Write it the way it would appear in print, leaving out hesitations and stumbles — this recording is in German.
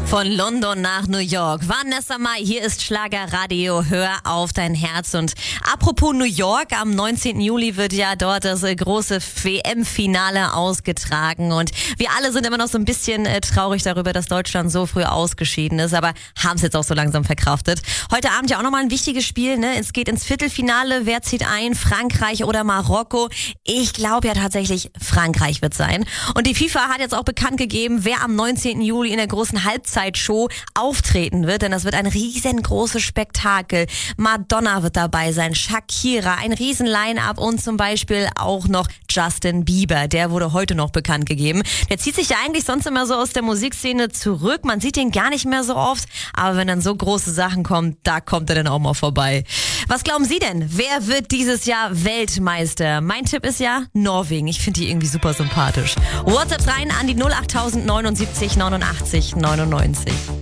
Von London nach New York. Vanessa Mai, hier ist Schlagerradio, hör auf dein Herz. Und apropos New York, am 19. Juli wird ja dort das große WM-Finale ausgetragen. Und wir alle sind immer noch so ein bisschen traurig darüber, dass Deutschland so früh ausgeschieden ist, aber haben es jetzt auch so langsam verkraftet. Heute Abend ja auch nochmal ein wichtiges Spiel, ne? Es geht ins Viertelfinale. Wer zieht ein? Frankreich oder Marokko? Ich glaube ja tatsächlich, Frankreich wird sein. Und die FIFA hat jetzt auch bekannt gegeben, wer am 19. Juli in der großen Halbzeitshow auftreten wird, denn das wird ein riesengroßes Spektakel. Madonna wird dabei sein, Shakira, ein riesen Line-Up und zum Beispiel auch noch Justin Bieber. Der wurde heute noch bekannt gegeben. Der zieht sich ja eigentlich sonst immer so aus der Musikszene zurück. Man sieht ihn gar nicht mehr so oft, aber wenn dann so große Sachen kommen, da kommt er dann auch mal vorbei. Was glauben Sie denn? Wer wird dieses Jahr Weltmeister? Mein Tipp ist ja Norwegen. Ich finde die irgendwie super sympathisch. WhatsApp rein an die 08000 79 89 99.